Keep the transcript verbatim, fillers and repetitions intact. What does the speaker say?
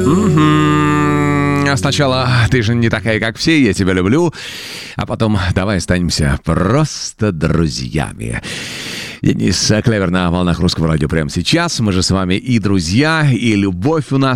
Mm-hmm. Сначала «Ты же не такая, как все, я тебя люблю», а потом «Давай останемся просто друзьями». Денис Клявер на волнах Русского радио прямо сейчас. Мы же с вами и друзья, и любовь у нас